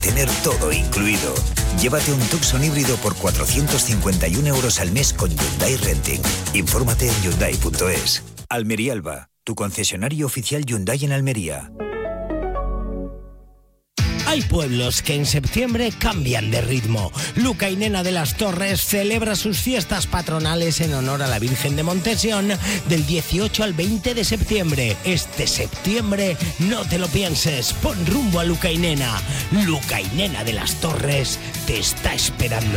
Tener todo incluido. Llévate un Tucson híbrido por 451 euros al mes con Hyundai Renting. Infórmate en Hyundai.es. Almería Alba, tu concesionario oficial Hyundai en Almería. Hay pueblos que en septiembre cambian de ritmo. Luca y Nena de las Torres celebra sus fiestas patronales en honor a la Virgen de Montesión del 18 al 20 de septiembre. Este septiembre no te lo pienses, pon rumbo a Luca y Nena. Luca y Nena de las Torres te está esperando.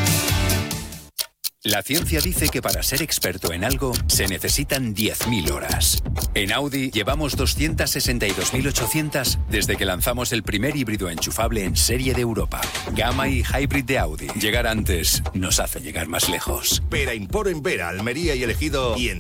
La ciencia dice que para ser experto en algo se necesitan 10.000 horas. En Audi llevamos 262.800 desde que lanzamos el primer híbrido enchufable en serie de Europa. Gamma y Hybrid de Audi. Llegar antes nos hace llegar más lejos. Vera Import en Vera, Almería y El Ejido y en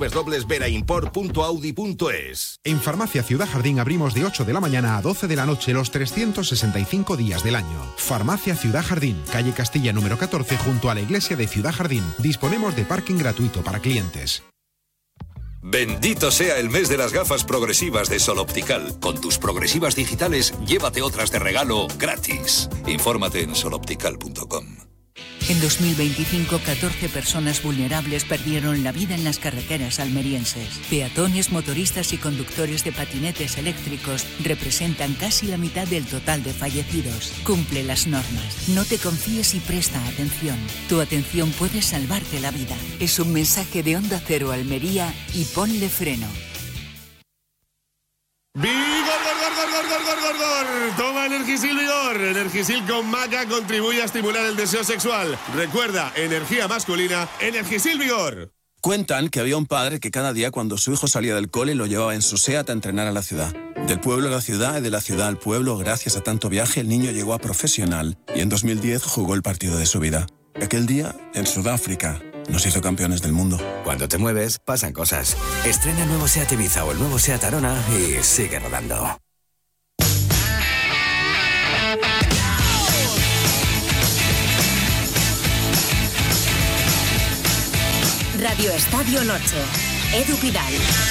www.veraimport.audi.es. En Farmacia Ciudad Jardín abrimos de 8 de la mañana a 12 de la noche los 365 días del año. Farmacia Ciudad Jardín, calle Castilla número 14 junto a la iglesia de Ciudad Jardín. Disponemos de parking gratuito para clientes. Bendito sea el mes de las gafas progresivas de Sol Optical. Con tus progresivas digitales, llévate otras de regalo gratis. Infórmate en soloptical.com. En 2025, 14 personas vulnerables perdieron la vida en las carreteras almerienses. Peatones, motoristas y conductores de patinetes eléctricos representan casi la mitad del total de fallecidos. Cumple las normas. No te confíes y presta atención. Tu atención puede salvarte la vida. Es un mensaje de Onda Cero Almería y ponle freno. ¡Vigor! Toma Energisil Vigor. Energisil con maca contribuye a estimular el deseo sexual. Recuerda, energía masculina, Energisil Vigor. Cuentan que había un padre que cada día cuando su hijo salía del cole lo llevaba en su SEAT a entrenar a la ciudad. Del pueblo a la ciudad y de la ciudad al pueblo, gracias a tanto viaje, el niño llegó a profesional y en 2010 jugó el partido de su vida. Aquel día, en Sudáfrica, nos hizo campeones del mundo. Cuando te mueves, pasan cosas. Estrena el nuevo SEAT Ibiza o el nuevo SEAT Arona y sigue rodando. Radio Estadio Noche. Edu Pidal.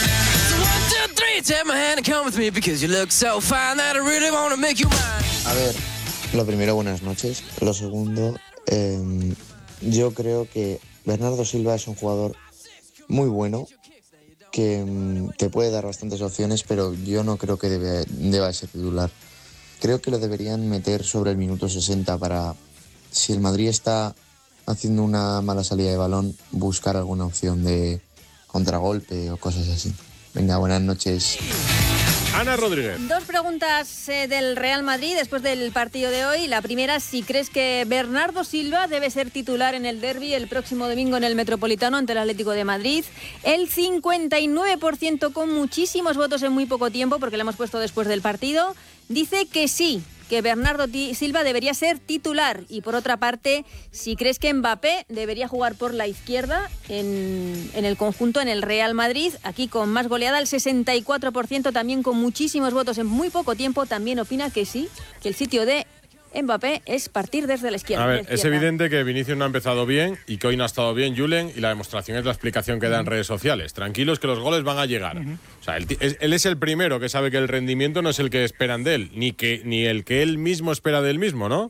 A ver, lo primero, buenas noches. Lo segundo, yo creo que Bernardo Silva es un jugador muy bueno, que te puede dar bastantes opciones, pero yo no creo que deba ser titular. Creo que lo deberían meter sobre el minuto 60 para, si el Madrid está haciendo una mala salida de balón, buscar alguna opción de contragolpe o cosas así. Venga, buenas noches. Ana Rodríguez. Dos preguntas del Real Madrid después del partido de hoy. La primera, si crees que Bernardo Silva debe ser titular en el derbi el próximo domingo en el Metropolitano ante el Atlético de Madrid. El 59%, con muchísimos votos en muy poco tiempo, porque lo hemos puesto después del partido, dice que sí, que Bernardo Silva debería ser titular. Y por otra parte, si crees que Mbappé debería jugar por la izquierda en el conjunto, en el Real Madrid, aquí con más goleada, el 64%, también con muchísimos votos en muy poco tiempo, también opina que sí, que el sitio de Mbappé es partir desde la izquierda. A ver, es evidente que Vinicius no ha empezado bien y que hoy no ha estado bien Julen, y la demostración es la explicación que da en redes sociales. Tranquilos, que los goles van a llegar. O sea, él es el primero que sabe que el rendimiento no es el que esperan de él, ni el que él mismo espera del mismo, ¿no?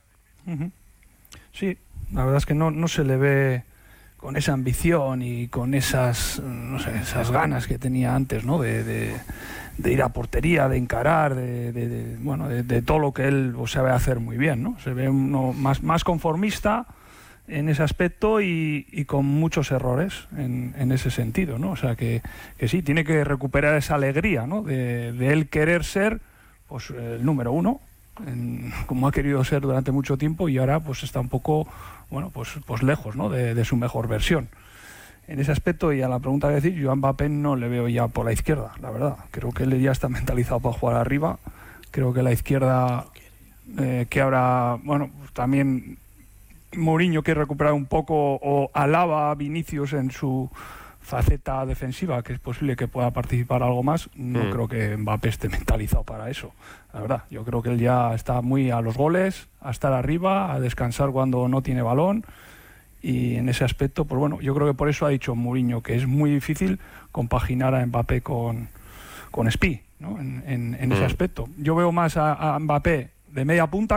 Sí, la verdad es que no se le ve con esa ambición y con esas, no sé, esas ganas que tenía antes, ¿no? De ir a portería, de encarar, de todo lo que él sabe hacer muy bien, ¿no? Se ve uno más conformista en ese aspecto y con muchos errores en ese sentido, ¿no? O sea que sí, tiene que recuperar esa alegría, ¿no? De él querer ser pues el número uno, como ha querido ser durante mucho tiempo, y ahora pues está un poco, bueno, pues lejos, ¿no? de su mejor versión. En ese aspecto, y a la pregunta que decir, yo a Mbappé no le veo ya por la izquierda, la verdad. Creo que él ya está mentalizado para jugar arriba. Creo que la izquierda, que ahora, bueno, también Mourinho quiere recuperar un poco, o alaba a Vinicius en su faceta defensiva, que es posible que pueda participar algo más. No creo que Mbappé esté mentalizado para eso, la verdad. Yo creo que él ya está muy a los goles, a estar arriba, a descansar cuando no tiene balón. Y en ese aspecto, pues bueno, yo creo que por eso ha dicho Mourinho que es muy difícil compaginar a Mbappé con Spi, ¿no? En ese aspecto. Yo veo más a Mbappé de media punta